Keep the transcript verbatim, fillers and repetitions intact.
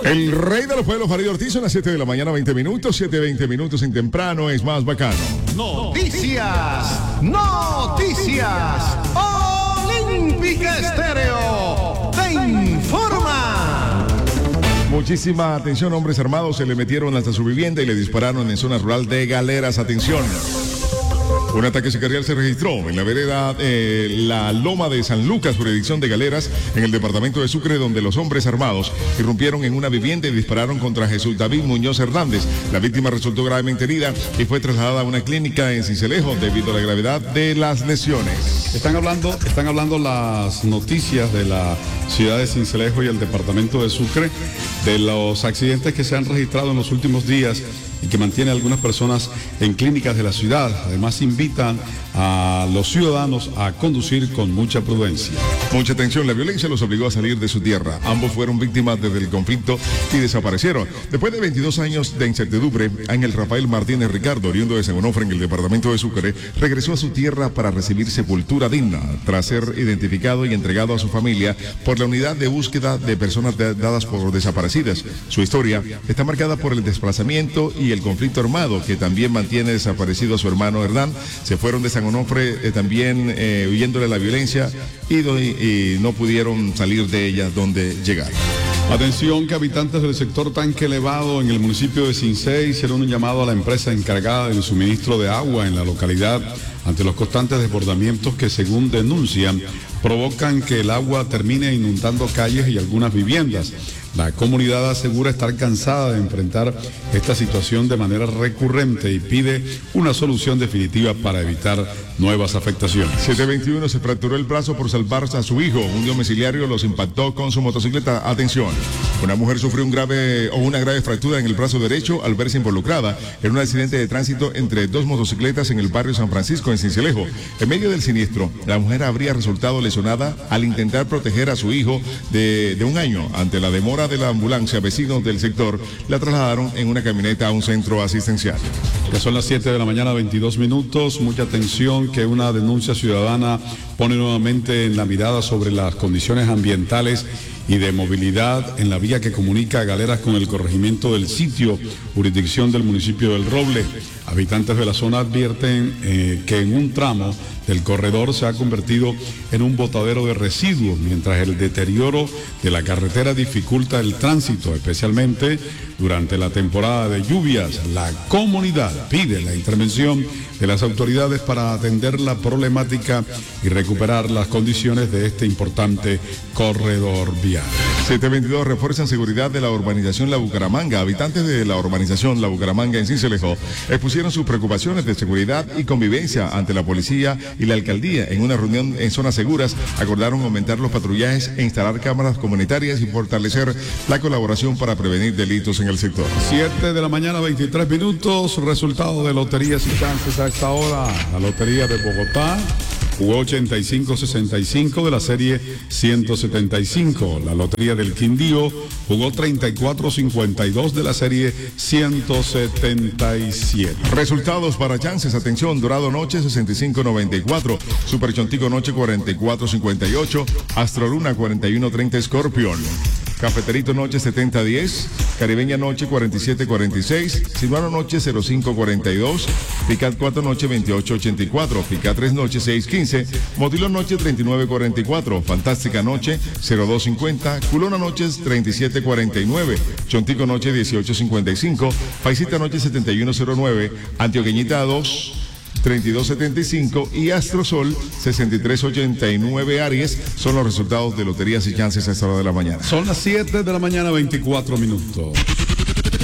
El rey de los pueblos, Farid Ortiz, son las siete de la mañana, veinte minutos, siete, veinte minutos en temprano, es más bacano. Noticias, noticias, Olímpica Estéreo, te informa. Muchísima atención, hombres armados se le metieron hasta su vivienda y le dispararon en zona rural de Galeras. Atención. Un ataque sicarial se registró en la vereda eh, La Loma de San Lucas, jurisdicción de Galeras, en el departamento de Sucre, donde los hombres armados irrumpieron en una vivienda y dispararon contra Jesús David Muñoz Hernández. La víctima resultó gravemente herida y fue trasladada a una clínica en Sincelejo debido a la gravedad de las lesiones. Están hablando, están hablando las noticias de la ciudad de Sincelejo y el departamento de Sucre de los accidentes que se han registrado en los últimos días y que mantiene a algunas personas en clínicas de la ciudad. Además, invitan a los ciudadanos a conducir con mucha prudencia. Mucha atención, la violencia los obligó a salir de su tierra. Ambos fueron víctimas desde el conflicto y desaparecieron. Después de veintidós años de incertidumbre, Ángel Rafael Martínez Ricardo, oriundo de San Onofre en el departamento de Sucre, regresó a su tierra para recibir sepultura digna, tras ser identificado y entregado a su familia por la unidad de búsqueda de personas de, dadas por desaparecidas. Su historia está marcada por el desplazamiento y el conflicto armado que también mantiene desaparecido a su hermano Hernán. Se fueron de San Onofre eh, también eh, huyéndole la violencia y, y no pudieron salir de ella donde llegaron. Atención, que habitantes del sector Tanque Elevado en el municipio de Cincé hicieron un llamado a la empresa encargada del suministro de agua en la localidad ante los constantes desbordamientos que, según denuncian, provocan que el agua termine inundando calles y algunas viviendas. La comunidad asegura estar cansada de enfrentar esta situación de manera recurrente y pide una solución definitiva para evitar nuevas afectaciones. siete veintiuno se fracturó el brazo por salvarse a su hijo. Un domiciliario los impactó con su motocicleta. Atención, una mujer sufrió un grave o una grave fractura en el brazo derecho al verse involucrada en un accidente de tránsito entre dos motocicletas en el barrio San Francisco, en Sincelejo. En medio del siniestro, la mujer habría resultado lesionada al intentar proteger a su hijo de, de un año. Ante la demora de la ambulancia, vecinos del sector la trasladaron en una camioneta a un centro asistencial. Ya son las siete de la mañana, veintidós minutos. Mucha atención, que una denuncia ciudadana pone nuevamente en la mirada sobre las condiciones ambientales y de movilidad en la vía que comunica a Galeras con el corregimiento del Sitio, jurisdicción del municipio del Roble. Habitantes de la zona advierten eh, que en un tramo del corredor se ha convertido en un botadero de residuos, mientras el deterioro de la carretera dificulta el tránsito, especialmente durante la temporada de lluvias. La comunidad pide la intervención de las autoridades para atender la problemática y recuperar las condiciones de este importante corredor vial. siete veintidós refuerzan seguridad de la urbanización La Bucaramanga. Habitantes de la urbanización La Bucaramanga en Sincelejo expusieron sus preocupaciones de seguridad y convivencia ante la policía y la alcaldía. En una reunión en zonas seguras acordaron aumentar los patrullajes e instalar cámaras comunitarias y fortalecer la colaboración para prevenir delitos en el sector. siete de la mañana, veintitrés minutos. Resultado de loterías y chances a esta hora. La lotería de Bogotá jugó ochenta y cinco sesenta y cinco de la serie ciento setenta y cinco. La lotería del Quindío jugó treinta y cuatro cincuenta y dos de la serie ciento setenta y siete. Resultados para chances. Atención, Dorado Noche sesenta y cinco noventa y cuatro, Super Chontico Noche cuarenta y cuatro cincuenta y ocho, Astro Luna cuarenta y uno treinta Scorpion, Cafeterito Noche setenta diez, Caribeña Noche cuarenta y siete cuarenta y seis, Silvano Noche cero cinco cuarenta y dos, Picat cuatro Noche veintiocho ochenta y cuatro, Picat tres Noche seis quince, Modilo Noche treinta y nueve cuarenta y cuatro, Fantástica Noche cero dos cincuenta, Culona Noches treinta y siete cuarenta y nueve, Chontico Noche dieciocho cincuenta y cinco, Paisita Noche setenta y uno cero nueve, Antioqueñita dos treinta y dos setenta y cinco y Astrosol sesenta y tres ochenta y nueve. Aries son los resultados de loterías y chances a esta hora de la mañana. Son las siete de la mañana, veinticuatro minutos.